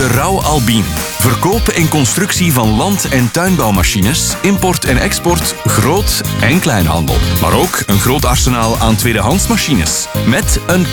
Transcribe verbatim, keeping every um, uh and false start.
Rauw Albien. Verkoop en constructie van land- en tuinbouwmachines, import en export, groot- en kleinhandel. Maar ook een groot arsenaal aan tweedehandsmachines. Met een